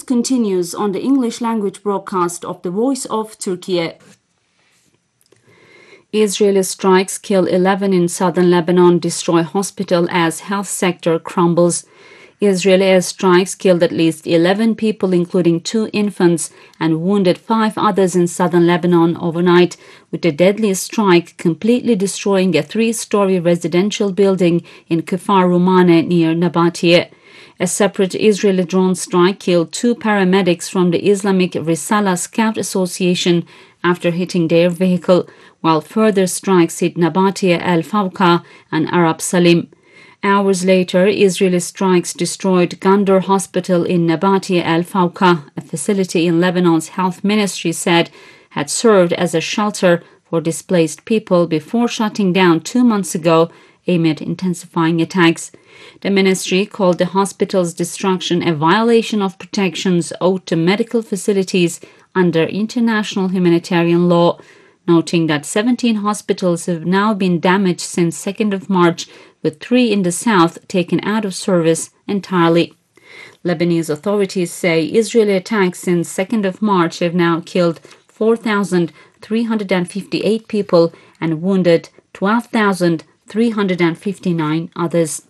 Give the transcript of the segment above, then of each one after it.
continues on the English language broadcast of the Voice of Turkey. Israeli strikes kill 11 in southern Lebanon, destroy hospital as health sector crumbles. Israeli airstrikes killed at least 11 people, including 2 infants, and wounded 5 others in southern Lebanon overnight, with the deadly strike completely destroying a 3-story residential building in Kfar Rumane near Nabatie. A separate Israeli drone strike killed 2 paramedics from the Islamic Risala Scout Association after hitting their vehicle, while further strikes hit Nabatie Al Fawqa and Arab Salim. Hours later, Israeli strikes destroyed Gandor Hospital in Nabatie Al Fawqa, a facility in Lebanon's health ministry said had served as a shelter for displaced people before shutting down 2 months ago amid intensifying attacks. The ministry called the hospital's destruction a violation of protections owed to medical facilities under international humanitarian law, noting that 17 hospitals have now been damaged since 2nd of March, with 3 in the south taken out of service entirely. Lebanese authorities say Israeli attacks since 2nd of March have now killed 4,358 people and wounded 12,359 others.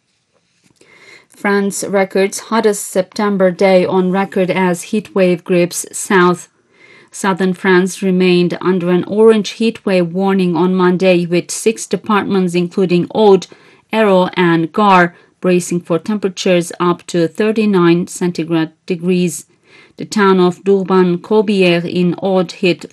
France records hottest September day on record as heatwave grips south. Southern France remained under an orange heatwave warning on Monday, with 6 departments including Aude, Hérault and Gard bracing for temperatures up to 39 centigrade degrees. The town of Durban-Corbière in Aude hit